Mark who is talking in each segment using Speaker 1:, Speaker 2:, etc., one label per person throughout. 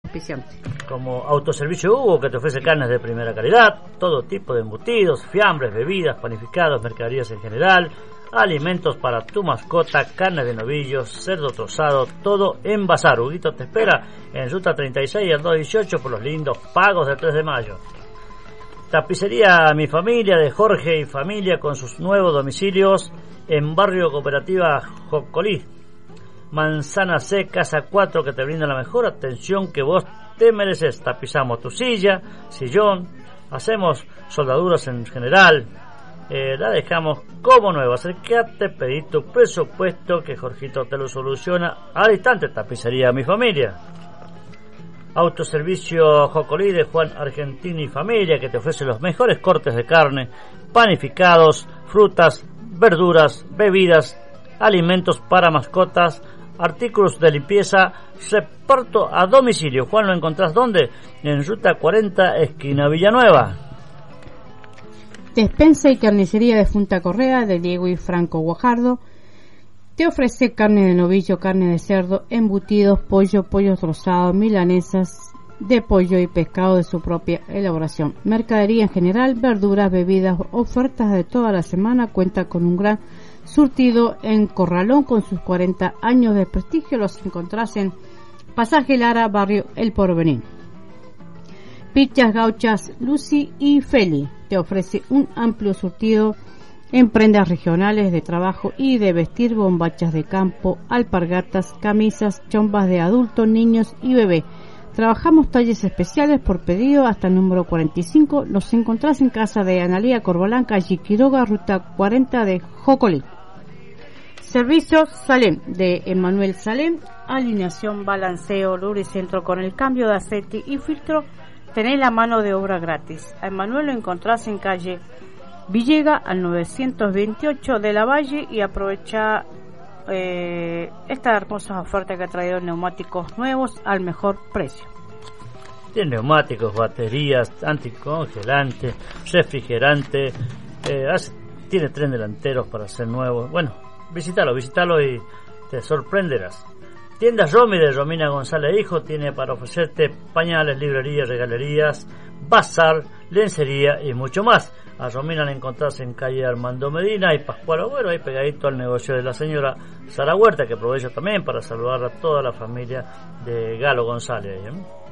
Speaker 1: auspiciante.
Speaker 2: Como Autoservicio Hugo, que te ofrece carnes de primera calidad, todo tipo de embutidos, fiambres, bebidas, panificados, mercaderías en general, alimentos para tu mascota, carne de novillos, cerdo trozado, todo en Bazar. Huguito te espera en Ruta 36 al 218 por los lindos pagos del 3 de mayo. Tapicería Mi Familia de Jorge y Familia con sus nuevos domicilios en Barrio Cooperativa Jocolí. Manzana C, Casa 4, que te brinda la mejor atención que vos te mereces. Tapizamos tu silla, sillón, hacemos soldaduras en general, la dejamos como nueva. Acercate, pedí tu presupuesto que Jorgito te lo soluciona al instante. Tapicería Mi Familia. Autoservicio Jocolí de Juan Argentini y Familia, que te ofrece los mejores cortes de carne, panificados, frutas, verduras, bebidas, alimentos para mascotas, artículos de limpieza, reparto a domicilio. Juan, ¿lo encontrás dónde? En Ruta 40, esquina Villanueva.
Speaker 1: Despensa y carnicería de Funta Correa de Diego y Franco Guajardo te ofrece carne de novillo, carne de cerdo, embutidos, pollos trozados, milanesas de pollo y pescado de su propia elaboración. Mercadería en general, verduras, bebidas, ofertas de toda la semana. Cuenta con un gran surtido en Corralón con sus 40 años de prestigio. Los encontrás en Pasaje Lara, barrio El Porvenir. Pizzas Gauchas Lucy y Feli te ofrece un amplio surtido en prendas regionales de trabajo y de vestir, bombachas de campo, alpargatas, camisas, chombas de adulto, niños y bebé. Trabajamos talles especiales por pedido hasta el número 45. Los encontrás en casa de Analía Corbalán, calle Quiroga, ruta 40 de Jocolí. Servicios Salem de Emanuel Salem, alineación, balanceo, lubricentro con el cambio de aceite y filtro. Tenés la mano de obra gratis. A Emanuel lo encontrás en calle Villega al 928 de la Valle y aprovecha esta hermosa oferta que ha traído neumáticos nuevos al mejor precio.
Speaker 2: Tiene neumáticos, baterías, anticongelante, refrigerante, tiene tren delanteros para hacer nuevos. Bueno, visítalo y te sorprenderás. Tienda Romy de Romina González Hijo tiene para ofrecerte pañales, librerías, regalerías, bazar, lencería y mucho más. A Romina la encontrás en calle Armando Medina y Pascual Agüero, ahí pegadito al negocio de la señora Sara Huerta, que aprovecha también para saludar a toda la familia de Galo González.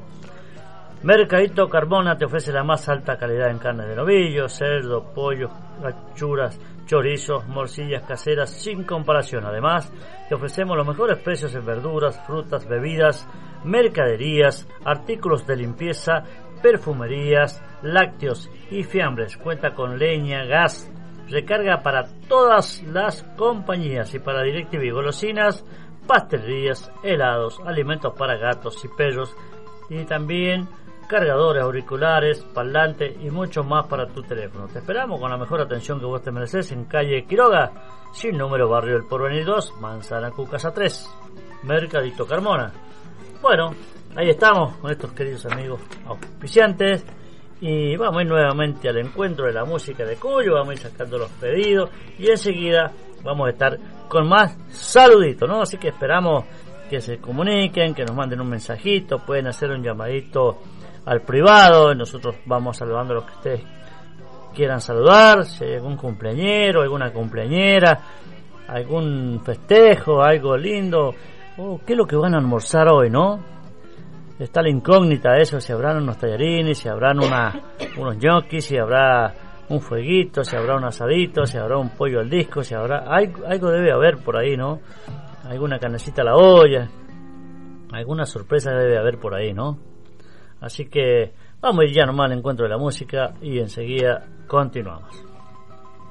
Speaker 2: Mercadito Carmona te ofrece la más alta calidad en carne de novillo, cerdo, pollo, achuras, chorizos, morcillas caseras sin comparación. Además, te ofrecemos los mejores precios en verduras, frutas, bebidas, mercaderías, artículos de limpieza, perfumerías, lácteos y fiambres. Cuenta con leña, gas, recarga para todas las compañías y para DirecTV, golosinas, pastelerías, helados, alimentos para gatos y perros y también cargadores, auriculares, parlantes y mucho más para tu teléfono. Te esperamos con la mejor atención que vos te mereces en calle Quiroga, sin número, barrio El Porvenir 2, Manzana Q, casa 3, Mercadito Carmona. Bueno, ahí estamos con estos queridos amigos auspiciantes y vamos a ir nuevamente al encuentro de la música de Cuyo. Vamos a ir sacando los pedidos y enseguida vamos a estar con más saluditos, ¿no? Así que esperamos que se comuniquen, que nos manden un mensajito, pueden hacer un llamadito al privado, nosotros vamos saludando a los que ustedes quieran saludar, si hay algún cumpleañero, alguna cumpleañera, algún festejo, algo lindo, qué es lo que van a almorzar hoy, ¿no? Está la incógnita de eso, si habrán unos tallarines, si habrán unos ñoquis, si habrá un fueguito, si habrá un asadito, si habrá un pollo al disco, si habrá algo debe haber por ahí, ¿no? Alguna carnecita a la olla, alguna sorpresa debe haber por ahí, ¿no? Así que vamos a ir ya nomás al encuentro de la música y enseguida continuamos.